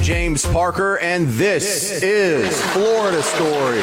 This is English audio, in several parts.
James Parker, and this is Florida Story.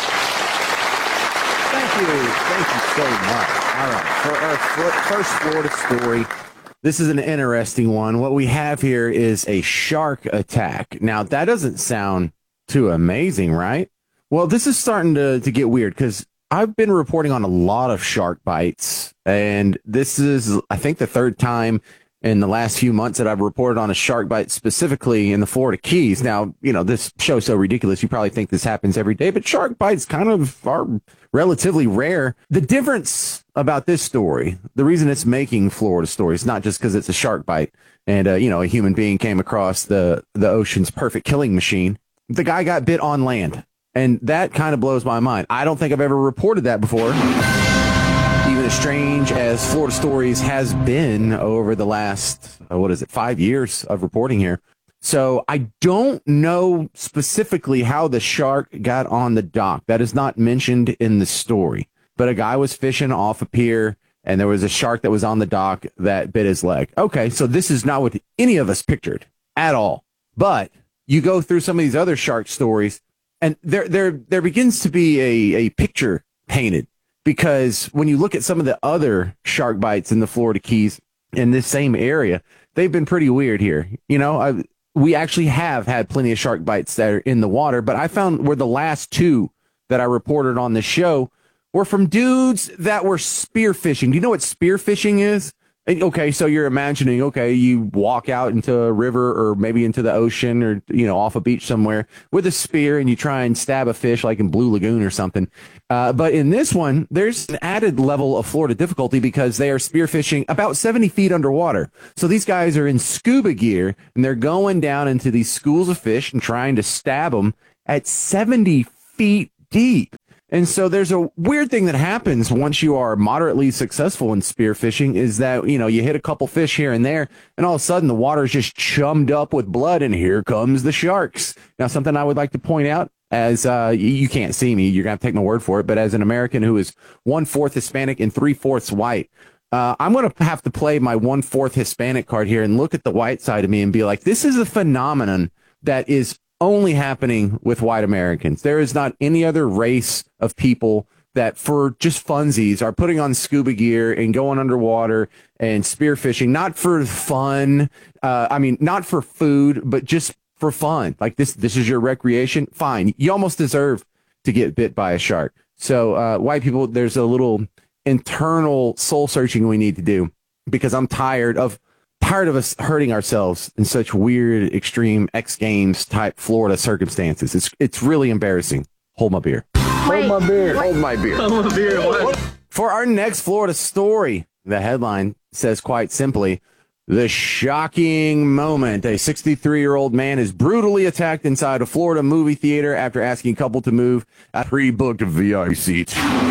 Thank you so much. All right, for our first Florida story, this is an interesting one. What we have here is a shark attack. Now, that doesn't sound too amazing, right? Well, this is starting to get weird because I've been reporting on a lot of shark bites, and this is, I think, the third time in the last few months that I've reported on a shark bite specifically in the Florida Keys. Now, you know, this show's so ridiculous, you probably think this happens every day, but shark bites kind of are relatively rare. The difference about this story, the reason it's making Florida stories, not just because it's a shark bite and, you know, a human being came across the ocean's perfect killing machine. The guy got bit on land, and that kind of blows my mind. I don't think I've ever reported that before. Even as strange as Florida Stories has been over the last, 5 years of reporting here. So I don't know specifically how the shark got on the dock. That is not mentioned in the story. But a guy was fishing off a pier, and there was a shark that was on the dock that bit his leg. Okay, so this is not what any of us pictured at all. But you go through some of these other shark stories, and there begins to be a picture painted. Because when you look at some of the other shark bites in the Florida Keys in this same area, they've been pretty weird here. You know, we actually have had plenty of shark bites that are in the water, but I found where the last two that I reported on the show were from dudes that were spearfishing. Do you know what spearfishing is? Okay, so you're imagining, okay, you walk out into a river or maybe into the ocean or, you know, off a beach somewhere with a spear and you try and stab a fish like in Blue Lagoon or something. But in this one, there's an added level of Florida difficulty because they are spearfishing about 70 feet underwater. So these guys are in scuba gear and they're going down into these schools of fish and trying to stab them at 70 feet deep. And so there's a weird thing that happens once you are moderately successful in spearfishing is that, you know, you hit a couple fish here and there, and all of a sudden the water's just chummed up with blood, and here comes the sharks. Now, something I would like to point out, as you can't see me, you're going to have to take my word for it, but as an American who is 1/4 Hispanic and 3/4 white, I'm going to have to play my 1/4 Hispanic card here and look at the white side of me and be like, this is a phenomenon that is only happening with white Americans. There is not any other race of people that for just funsies are putting on scuba gear and going underwater and spearfishing, not for fun. Not for food, but just for fun. Like this is your recreation. Fine. You almost deserve to get bit by a shark. So, white people, there's a little internal soul searching we need to do because I'm tired of us hurting ourselves in such weird, extreme X Games type Florida circumstances. It's really embarrassing. Hold my beer. Hold my beer. Hold my beer. Hold my beer. What? For our next Florida story, the headline says quite simply, the shocking moment. A 63-year-old man is brutally attacked inside a Florida movie theater after asking a couple to move a pre-booked VI seat.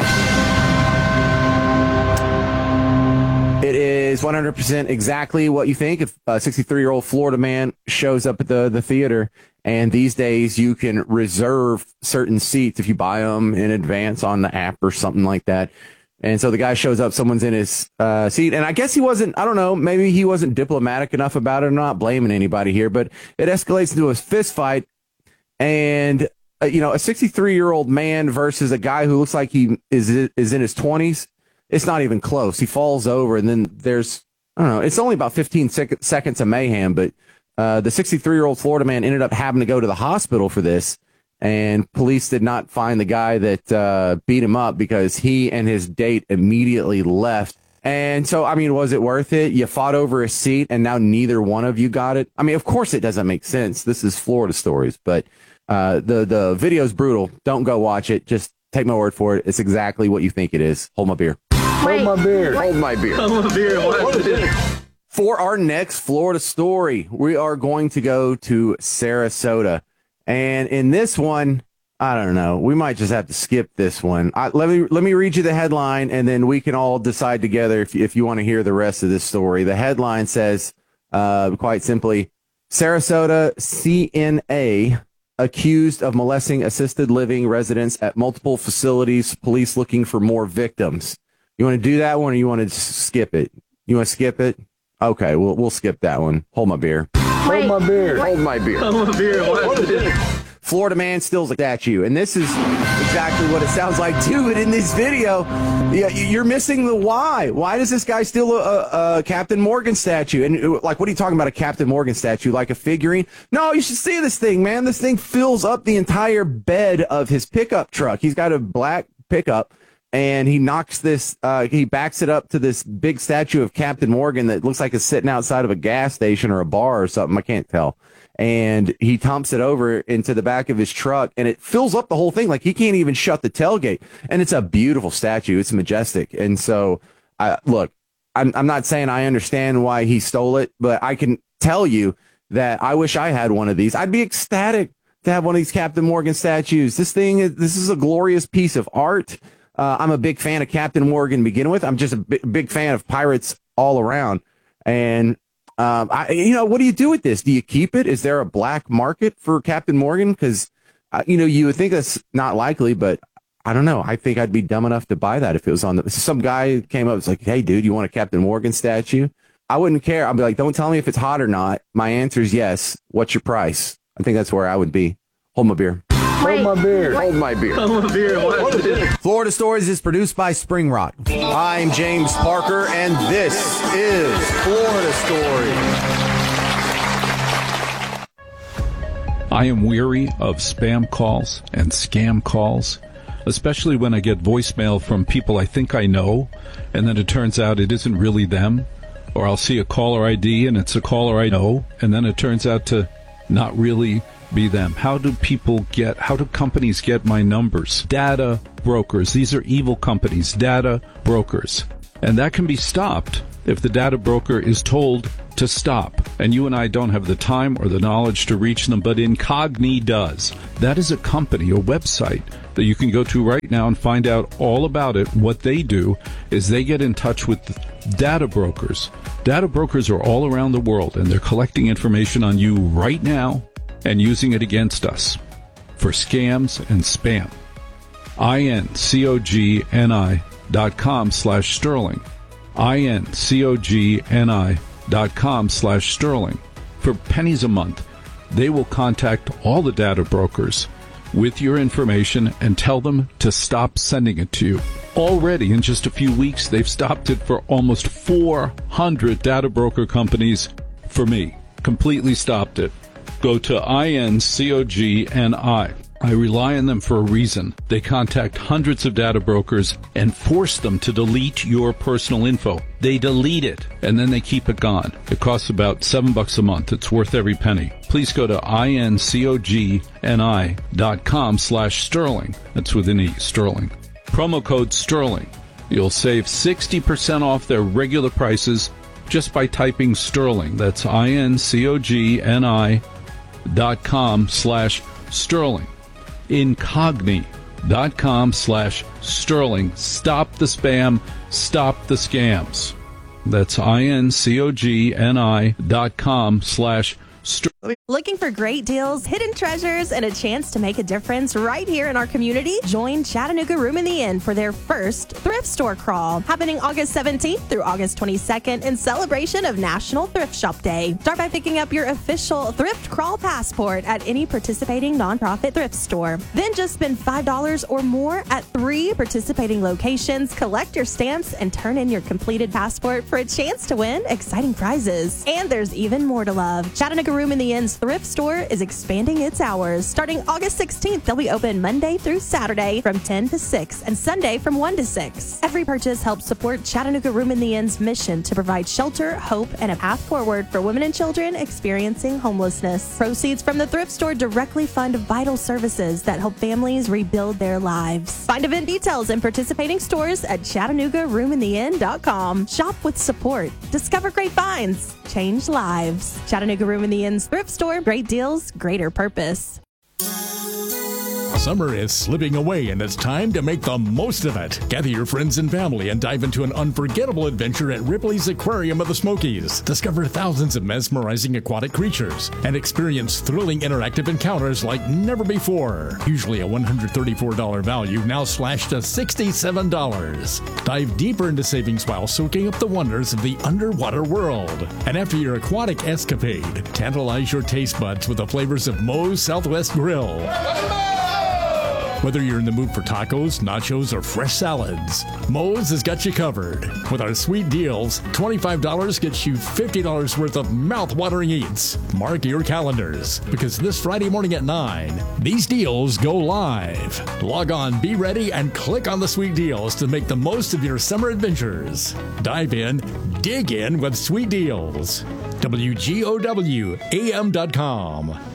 It is 100% exactly what you think. If a 63-year-old Florida man shows up at the theater, and these days you can reserve certain seats if you buy them in advance on the app or something like that. And so the guy shows up, someone's in his seat, and I guess he wasn't, I don't know, maybe he wasn't diplomatic enough about it. I'm not blaming anybody here, but it escalates into a fist fight. And, a 63-year-old man versus a guy who looks like he is in his 20s. It's not even close. He falls over, and then there's, I don't know, it's only about 15 seconds of mayhem, but the 63-year-old Florida man ended up having to go to the hospital for this, and police did not find the guy that beat him up because he and his date immediately left. And so, was it worth it? You fought over a seat, and now neither one of you got it? Of course it doesn't make sense. This is Florida Stories, but the video's brutal. Don't go watch it. Just take my word for it. It's exactly what you think it is. Hold my beer. Hold my beer. Hold my beer. Hold my beer. What? For our next Florida story, we are going to go to Sarasota. And in this one, I don't know, we might just have to skip this one. Let me read you the headline, and then we can all decide together if you want to hear the rest of this story. The headline says, quite simply, Sarasota CNA accused of molesting assisted living residents at multiple facilities, police looking for more victims. You want to do that one, or you want to skip it? You want to skip it? Okay, we'll skip that one. Hold my beer. Hold my beer. Hold my beer. Hold my beer. What? Florida man steals a statue, and this is exactly what it sounds like too. But in this video, you're missing the why. Why does this guy steal a Captain Morgan statue? And like, what are you talking about? A Captain Morgan statue, like a figurine? No, you should see this thing, man. This thing fills up the entire bed of his pickup truck. He's got a black pickup, and he knocks this. He backs it up to this big statue of Captain Morgan that looks like it's sitting outside of a gas station or a bar or something. I can't tell. And he dumps it over into the back of his truck, and it fills up the whole thing. Like, he can't even shut the tailgate. And it's a beautiful statue. It's majestic. And so, look, I'm not saying I understand why he stole it, but I can tell you that I wish I had one of these. I'd be ecstatic to have one of these Captain Morgan statues. This is a glorious piece of art. I'm a big fan of Captain Morgan to begin with. I'm just a big fan of pirates all around. And what do you do with this? Do you keep it? Is there a black market for Captain Morgan? Because, you would think that's not likely, but I don't know. I think I'd be dumb enough to buy that if it was on some guy came up. It's like, hey, dude, you want a Captain Morgan statue? I wouldn't care. I'd be like, don't tell me if it's hot or not. My answer is yes. What's your price? I think that's where I would be. Hold my beer. Hold my beer. Hold my beer. Hold my beer. What? Florida Stories is produced by Spring Rock. I'm James Parker, and this is Florida Stories. I am weary of spam calls and scam calls, especially when I get voicemail from people I think I know, and then it turns out it isn't really them. Or I'll see a caller ID, and it's a caller I know, and then it turns out to not really be them. How do companies get my numbers? Data brokers. These are evil companies, data brokers. And that can be stopped if the data broker is told to stop. And you and I don't have the time or the knowledge to reach them, but Incogni does. That is a company, a website that you can go to right now and find out all about it. What they do is they get in touch with data brokers. Data brokers are all around the world, and they're collecting information on you right now and using it against us for scams and spam. INCOGNI.com/Sterling. INCOGNI.com/Sterling. For pennies a month, they will contact all the data brokers with your information and tell them to stop sending it to you. Already, in just a few weeks, they've stopped it for almost 400 data broker companies. For me, completely stopped it. Go to INCOGNI. I rely on them for a reason. They contact hundreds of data brokers and force them to delete your personal info. They delete it, and then they keep it gone. It costs about $7 a month. It's worth every penny. Please go to INCOGNI.com/Sterling. That's with an E, Sterling. Promo code Sterling. You'll save 60% off their regular prices just by typing Sterling. That's INCOGNI.com/Sterling. Incogni.com/Sterling. Stop the spam. Stop the scams. That's INCOGNI.com/Sterling. Looking for great deals, hidden treasures, and a chance to make a difference right here in our community? Join Chattanooga Room in the Inn for their first thrift store crawl, happening August 17th through August 22nd in celebration of National Thrift Shop Day. Start by picking up your official thrift crawl passport at any participating nonprofit thrift store. Then just spend $5 or more at 3 participating locations, collect your stamps, and turn in your completed passport for a chance to win exciting prizes. And there's even more to love. Chattanooga Room in the Inn's thrift store is expanding its hours. Starting August 16th, they'll be open Monday through Saturday from 10 to 6 and Sunday from 1 to 6. Every purchase helps support Chattanooga Room in the Inn's mission to provide shelter, hope, and a path forward for women and children experiencing homelessness. Proceeds from the thrift store directly fund vital services that help families rebuild their lives. Find event details in participating stores at ChattanoogaRoomInTheInn.com. Shop with support. Discover great finds. Change lives. Chattanooga Room in the Inn's thrift store. Great deals, greater purpose. Summer is slipping away and it's time to make the most of it. Gather your friends and family and dive into an unforgettable adventure at Ripley's Aquarium of the Smokies. Discover thousands of mesmerizing aquatic creatures and experience thrilling interactive encounters like never before. Usually a $134 value, now slashed to $67. Dive deeper into savings while soaking up the wonders of the underwater world. And after your aquatic escapade, tantalize your taste buds with the flavors of Moe's Southwest Grill. Whether you're in the mood for tacos, nachos, or fresh salads, Moe's has got you covered. With our sweet deals, $25 gets you $50 worth of mouth-watering eats. Mark your calendars, because this Friday morning at 9, these deals go live. Log on, be ready, and click on the sweet deals to make the most of your summer adventures. Dive in, dig in with sweet deals. WGOWAM.com.